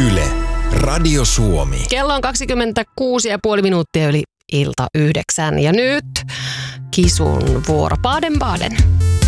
Yle, Radio Suomi. Kello on 26,5 minuuttia yli ilta 9 ja nyt Kisun vuoro Baden-Baden.